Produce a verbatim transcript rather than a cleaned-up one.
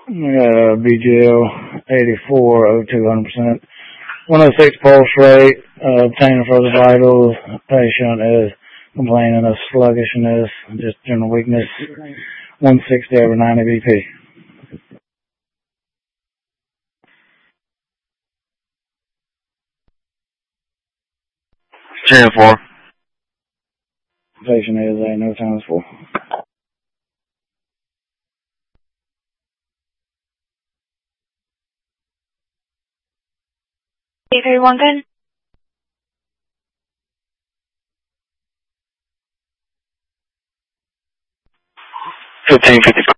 Uh, B G L eighty-four oh two hundred percent. one oh six pulse rate, uh, obtaining further vitals. Patient is complaining of sluggishness, just general weakness. one sixty over ninety B P. ten four. Patient is a no times four. eight three one good. fifteen fifty-five.